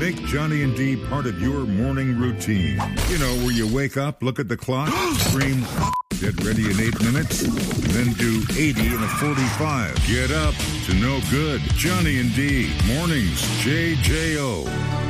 Make Johnny and D part of your morning routine. You know, where you wake up, look at the clock, scream, get ready in 8 minutes, then do 80 in a 45. Get up to no good. Johnny and D, mornings, JJO.